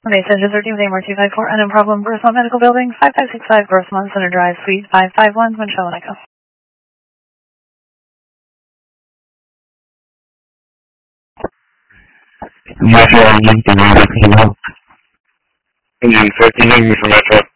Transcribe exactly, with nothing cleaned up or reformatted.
Mesa, thirteen Amor two five four, unknown problem, Grossmont Medical Building, five five six five, Grossmont Center Drive, Suite five five one, Winchell, Echo. Metro, Engine, thirteen Engine for Metro.